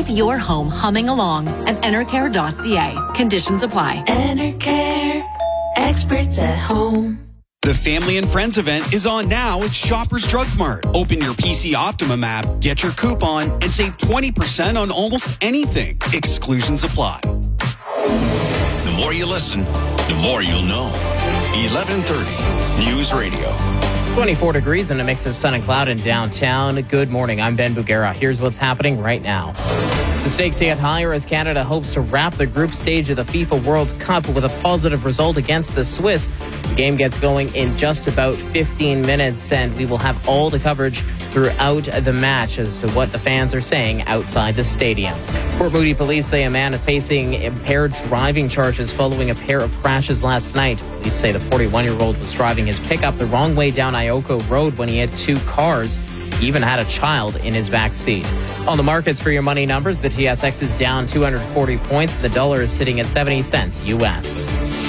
Keep your home humming along at Enercare.ca. Conditions apply. Enercare, experts at home. The Family and Friends event is on now at Shoppers Drug Mart. Open your PC Optimum app, get your coupon, and save 20% on almost anything. Exclusions apply. The more you listen, the more you'll know. 1130 News Radio. 24 degrees and a mix of sun and cloud in downtown. Good morning. I'm Ben Bugera. Here's what's happening right now. The stakes get higher as Canada hopes to wrap the group stage of the FIFA World Cup with a positive result against the Swiss. The game gets going in just about 15 minutes, and we will have all the coverage throughout the match as to what the fans are saying outside the stadium. Port Moody police say a man is facing impaired driving charges following a pair of crashes last night. Police say the 41-year-old was driving his pickup the wrong way down Ioko Road when he hit two cars. He even had a child in his back seat. On the markets for your money numbers, the TSX is down 240 points. The dollar is sitting at 70 cents U.S.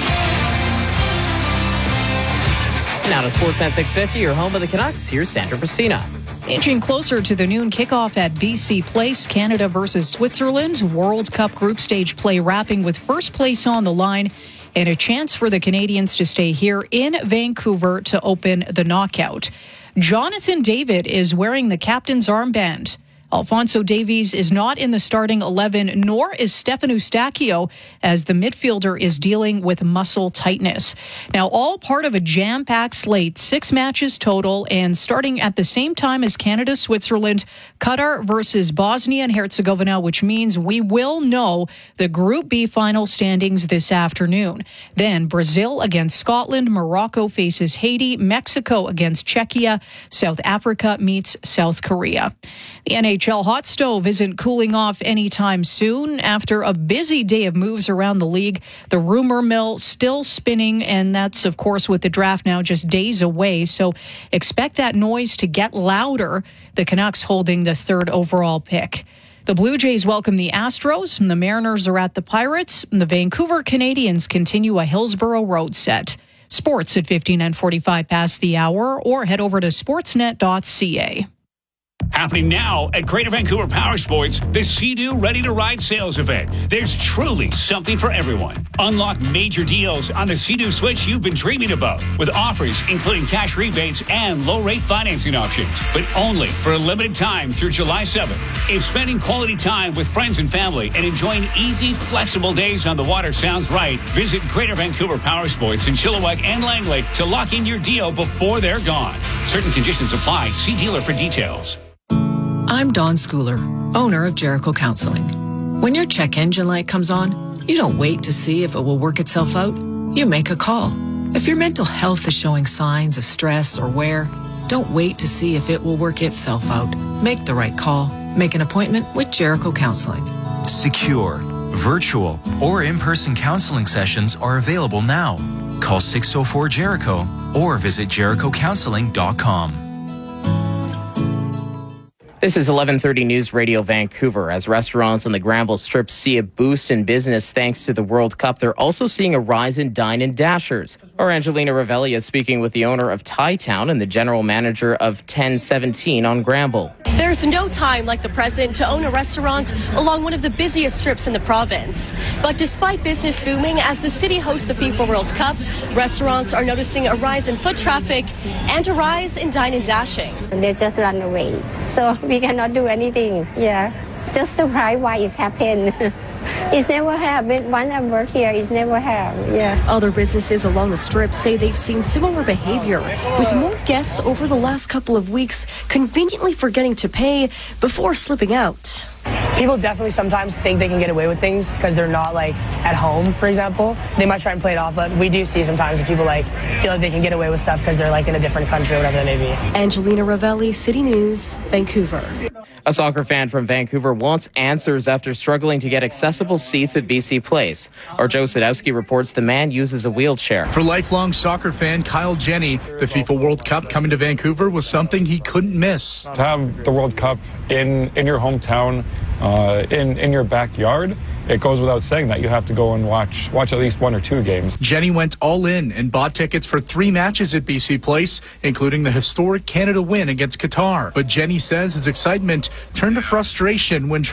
Now to Sportsnet 650, your home of the Canucks. Here's Sandra Brasina. Inching closer to the noon kickoff at BC Place, Canada versus Switzerland. World Cup group stage play wrapping with first place on the line and a chance for the Canadians to stay here in Vancouver to open the knockout. Jonathan David is wearing the captain's armband. Alphonso Davies is not in the starting 11, nor is Stefan Eustáquio, as the midfielder is dealing with muscle tightness. Now, all part of a jam-packed slate, 6 matches total, and starting at the same time as Canada, Switzerland, Qatar versus Bosnia and Herzegovina, which means we will know the Group B final standings this afternoon. Then Brazil against Scotland, Morocco faces Haiti, Mexico against Czechia, South Africa meets South Korea. The NHL hot stove isn't cooling off anytime soon. After a busy day of moves around the league, the rumor mill still spinning, and that's, of course, with the draft now just days away. So expect that noise to get louder. The Canucks holding the 3rd overall pick. The Blue Jays welcome the Astros, and the Mariners are at the Pirates, and the Vancouver Canadians continue a Hillsborough road set. Sports at 15 and 45 past the hour, or head over to sportsnet.ca. Happening now at Greater Vancouver Power Sports, the Sea-Doo Ready to Ride sales event. There's truly something for everyone. Unlock major deals on the Sea-Doo Switch you've been dreaming about, with offers including cash rebates and low-rate financing options, but only for a limited time through July 7th. If spending quality time with friends and family and enjoying easy, flexible days on the water sounds right, visit Greater Vancouver Power Sports in Chilliwack and Langley to lock in your deal before they're gone. Certain conditions apply. See dealer for details. I'm Dawn Schooler, owner of Jericho Counseling. When your check engine light comes on, you don't wait to see if it will work itself out. You make a call. If your mental health is showing signs of stress or wear, don't wait to see if it will work itself out. Make the right call. Make an appointment with Jericho Counseling. Secure, virtual, or in-person counseling sessions are available now. Call 604-JERICHO or visit jerichocounseling.com. This is 1130 News Radio Vancouver. As restaurants on the Granville Strip see a boost in business thanks to the World Cup, they're also seeing a rise in Dine and Dashers. Our Angelina Ravelli is speaking with the owner of Thai Town and the general manager of 1017 on Granville. There's no time like the present to own a restaurant along one of the busiest strips in the province. But despite business booming as the city hosts the FIFA World Cup, restaurants are noticing a rise in foot traffic and a rise in dine and dashing. They just run away, so we cannot do anything. Yeah, just surprised why it's happened. It's never happened. When I work here, it's never happened. Yeah. Other businesses along the strip say they've seen similar behavior, with more guests over the last couple of weeks conveniently forgetting to pay before slipping out. People definitely sometimes think they can get away with things because they're not like at home, for example. They might try and play it off, but we do see sometimes that people like feel like they can get away with stuff because they're like in a different country or whatever that may be. Angelina Ravelli, City News, Vancouver. A soccer fan from Vancouver wants answers after struggling to get accessible seats at BC Place. Our Joe Sadowski reports the man uses a wheelchair. For lifelong soccer fan Kyle Jenny, the FIFA World Cup coming to Vancouver was something he couldn't miss. To have the World Cup in your hometown, in your backyard, it goes without saying that you have to go and watch at least 1 or 2 games. Jenny went all in and bought tickets for 3 matches at BC Place, including the historic Canada win against Qatar. But Jenny says his excitement turned to frustration when